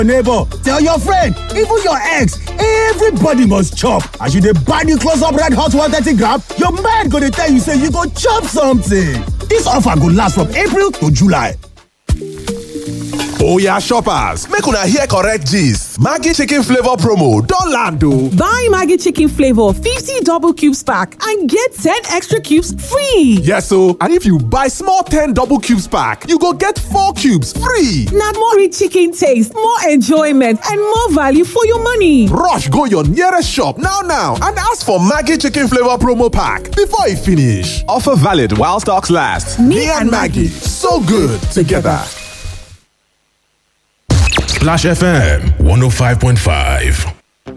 Neighbor, tell your friend, even your ex, everybody must chop. As you dey buy the close-up red hot 130 gram, your mind go dey tell you say you go chop something. This offer go last from April to July. Oya shoppers, make una hear correct gist. Maggi chicken flavor promo don land o. Buy Maggi chicken flavor 50 double cubes pack and get 10 extra cubes free. Yes o, and if you buy small 10 double cubes pack, you go get 4 cubes free. Na more rich chicken taste, more enjoyment and more value for your money. Rush go your nearest shop now and ask for Maggi chicken flavor promo pack before e finish. Offer valid while stocks last. Me and Maggi, so good together. Splash FM 105.5.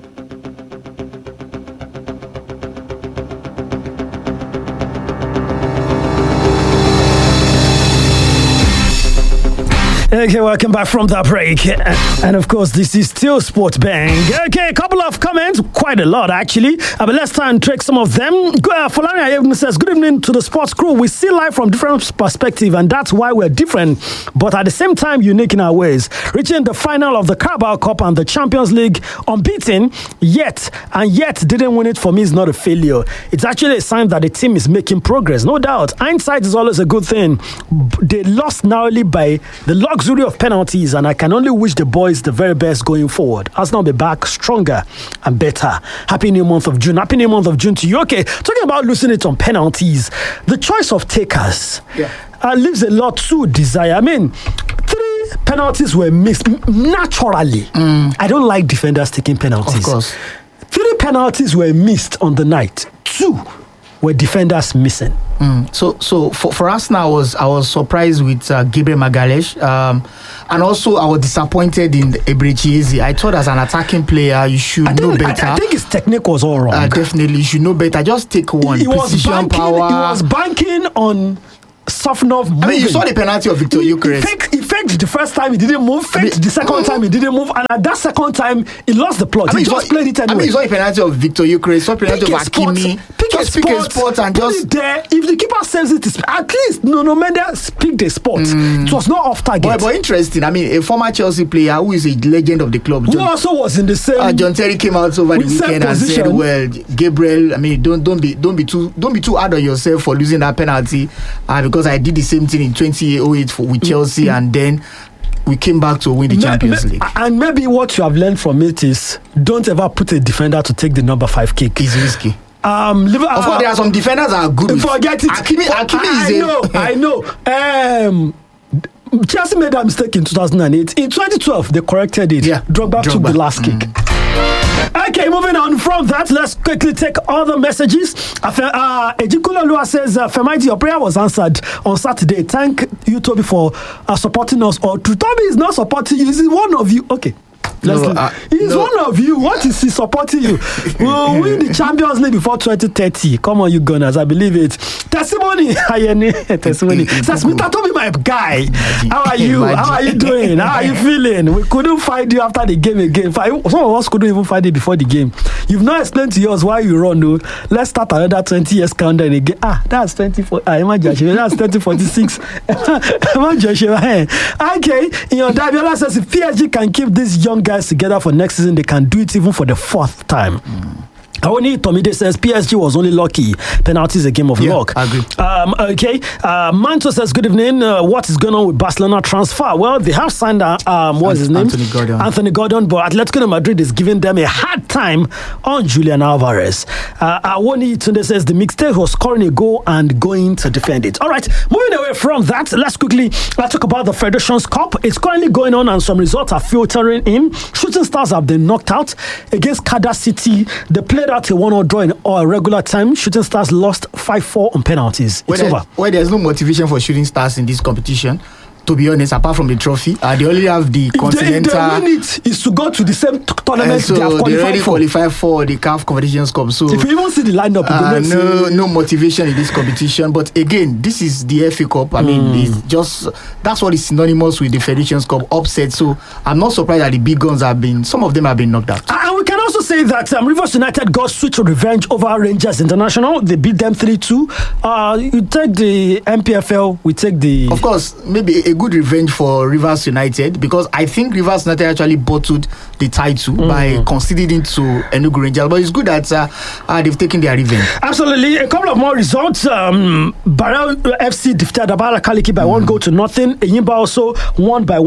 Okay, welcome back from that break. And of course, this is still Sport Bang. Okay, a couple of comments, quite a lot actually. But let's try and take some of them. Fulani Ayebun says, good evening to the sports crew. We see life from different perspectives, and that's why we're different, but at the same time unique in our ways. Reaching the final of the Carabao Cup and the Champions League unbeaten, yet didn't win it for me is not a failure. It's actually a sign that the team is making progress, no doubt. Hindsight is always a good thing. They lost narrowly by the luxury of penalties, and I can only wish the boys the very best going forward. Arsenal will be back stronger and better. Happy new month of June. Happy new month of June to you. Okay, talking about losing it on penalties, the choice of takers leaves a lot to desire. I mean, 3 penalties were missed naturally. I don't like defenders taking penalties. Of course. 3 penalties were missed on the night. 2 were defenders missing. So for us now, I was surprised with Gabriel Magalhaes, and also I was disappointed in Eberechi Eze. I thought as an attacking player you should know better. I think his technique was all wrong. Definitely, you should know better. Just take one. He was banking on Sofnov moving. I mean, you saw the penalty of Victor Gyökeres. He faked the first time, he didn't move. Faked the second time, he didn't move. And at that second time, he lost the plot. He just played it anyway. I mean, you saw the penalty of Victor Gyökeres, saw the penalty of Hakimi. Pick a spot and just... Put it there. If the keeper saves it, at least Nuno Mendes picked the spot. It was not off target. But interesting. I mean, a former Chelsea player who is a legend of the club. Who also was in the same... John Terry came out over the weekend and said, well, Gabriel, I mean, don't be too hard on yourself for losing that penalty, because I did the same thing in 2008 with Chelsea, and then we came back to win the Champions League. And maybe what you have learned from it is don't ever put a defender to take the number 5 kick. It's risky. Of course, there are some defenders that are good. Forget it. I know. Chelsea made that mistake in 2008. In 2012, they corrected it. Drogba took the last kick. Okay, moving on from that, let's quickly take other messages. Ejikula Lua says, Femaiti, your prayer was answered on Saturday. Thank you, Toby, for supporting us. Or Toby is not supporting you. Is one of you? Okay. He's one of you. What is he supporting you? We'll win the Champions League before 2030. Come on, you Gunners. I believe it. Testimony. Testimony. Says, Mr. Toby, my guy. How are you? How are you doing? How are you feeling? We couldn't find you after the game again. Some of us couldn't even find it before the game. You've not explained to us why you run. No. Let's start another 20 years countdown again. That's 24. Imagine. That's 2046. Imagine. Okay. Daviola says, if PSG can keep this young guys together for next season, they can do it even for the 4th time. Awoni Tomide says PSG was only lucky. Penalty is a game of luck. I agree. Okay. Manto says, good evening. What is going on with Barcelona transfer? Well, they have signed what's his name? Anthony Gordon, but Atletico de Madrid is giving them a hard time on Julian Alvarez. Awoni Tunde says the mixtape was scoring a goal and going to defend it. All right, moving away from that, let's quickly talk about the Federations Cup. It's currently going on and some results are filtering in. Shooting Stars have been knocked out against Kada City. They played out a 1-1 draw in regular time. Shooting Stars lost 5-4 on penalties. It's over. Well, there's no motivation for Shooting Stars in this competition, to be honest, apart from the trophy. They only have the Continental. If they win it, is to go to the same tournament so they have qualified they already qualified for the CAF Confederations Cup. So if you even see the lineup, no motivation in this competition. But again, this is the FA Cup. I mean, it's just that's what is synonymous with the Federations Cup upset. So I'm not surprised that the big guns some of them have been knocked out. And we cannot also say that Rivers United got sweet revenge over Rangers International. They beat them 3-2. You take the MPFL, we take the... Of course, maybe a good revenge for Rivers United, because I think Rivers United actually bottled the title by conceding to Enugu Rangers. But it's good that they've taken their revenge. Absolutely. A couple of more results. Barrel FC defeated Abala Kaliki by 1-0. Enyimba also won by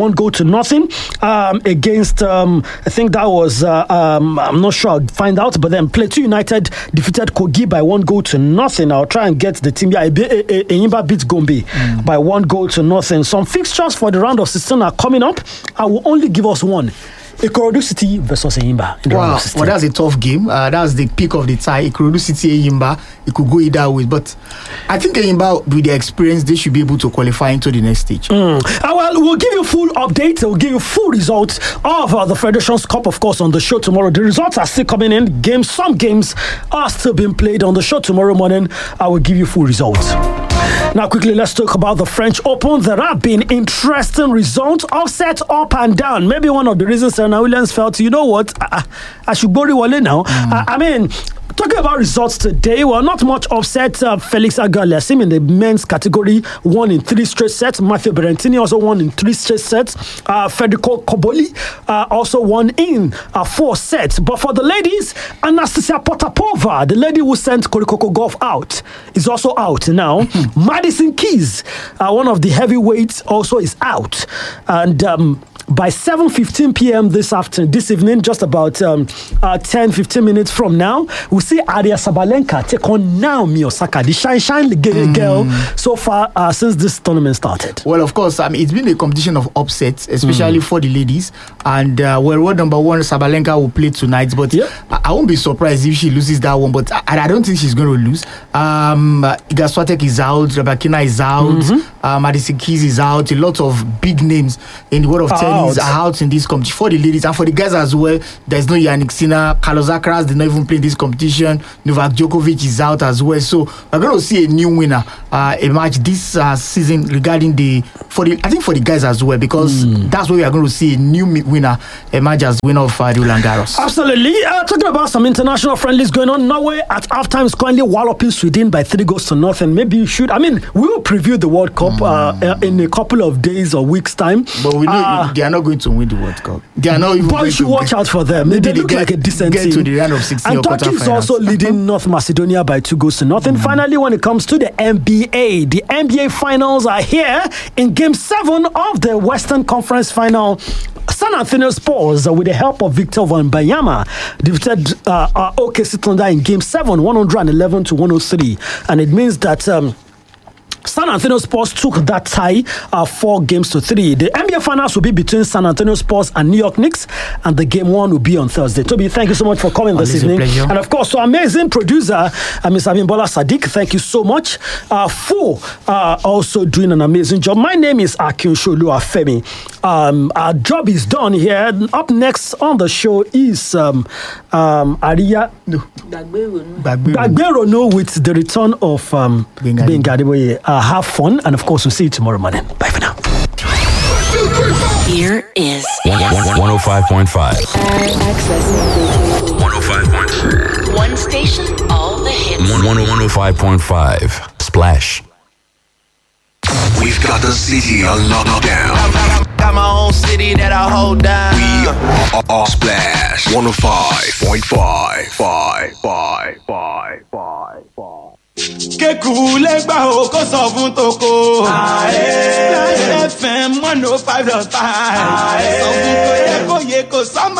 1-0 against, I think that was, I'm not sure, I'll find out, but then Plateau United defeated Kogi by 1-0. I'll try and get the team. Yeah, Enyimba beat Gombe by 1-0. Some fixtures for the round of 16 are coming up. I will only give us one. Ikorodu City versus Enyimba. Wow, well, that's a tough game. That's the peak of the tie. Ikorodu City, Enyimba, it could go either way. But I think Enyimba, with their experience, they should be able to qualify into the next stage. Well, we'll give you full update. We'll give you full results of the Federations Cup, of course, on the show tomorrow. The results are still coming in. Some games are still being played on the show tomorrow morning. I will give you full results. Now, quickly, let's talk about the French Open. There have been interesting results, offset up and down. Maybe one of the reasons Serena Williams felt, you know what, I should go Wale now. I mean, talking about results today, well, not much offset. Felix Auger-Aliassime in the men's category won in 3 straight sets. Matteo Berrettini also won in 3 straight sets. Federico Cobolli also won in 4 sets. But for the ladies, Anastasia Potapova, the lady who sent Korikoko Golf out, is also out now. Madison Keys, one of the heavyweights, also is out. And by 7:15 p.m. this evening, just about 10-15 minutes from now, we'll see Aria Sabalenka take on Naomi Osaka, the shine girl so far since this tournament started. Well, of course, it's been a competition of upsets, especially for the ladies. And world number 1, Sabalenka, will play tonight. But I won't be surprised if she loses that one. But I don't think she's going to lose. Iga Swiatek is out, Rybakina is out, Madison Keys is out. A lot of big names in the world of tennis are out in this competition for the ladies, and for the guys as well. There's no Yannick Sinner, Carlos Alcaraz did not even play in this competition. Novak Djokovic is out as well. So we're going to see a new winner emerge this season regarding for the guys as well, because that's where we are going to see a new winner emerge as winner of Roland Garros. Absolutely. Talking about some international friendlies going on, Norway at halftime is currently walloping Sweden by 3-0. Maybe you should. I mean, we will preview the World Cup in a couple of days or weeks' time. But we know they are not going to win the World Cup. They are not even. But you should watch out for them. They look like a decent team. To the round of 16 and Turkey is also leading North Macedonia by 2-0. Finally, when it comes to the NBA, the NBA finals are here in Game 7 of the Western Conference Final. San Antonio Spurs, with the help of Victor Wembanyama, defeated OKC Thunder in Game 7, 111-103. And it means that San Antonio Spurs took that tie 4-3. The NBA Finals will be between San Antonio Spurs and New York Knicks, and the Game 1 will be on Thursday. Toby, thank you so much for coming this evening. And of course, to amazing producer, Ms. Abimbola Sadiq, thank you so much for also doing an amazing job. My name is Akinsholu Afemi. Our job is done here. Up next on the show is Aria Bagberono with the return of Benga Adeboye. Have fun, and of course, we'll see you tomorrow morning. Bye for now. Here is 105.5. Access 105.5. one station, all the hits. 105.5. Splash. We've got the city on lockdown. Got my own city that I hold down. We are Splash 105.5. Kékù lẹ́gbàá o kó sọ fún toko. Splash FM 105.5. Sọ fún kò yẹ kó yẹ kó sọ́mọ́.